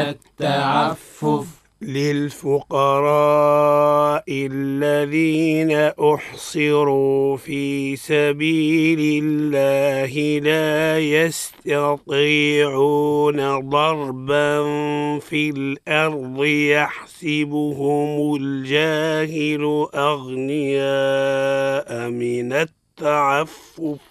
التعفف للفقراء الذين أحصروا في سبيل الله لا يستطيعون ضربا في الأرض يحسبهم الجاهل أغنياء من التعفف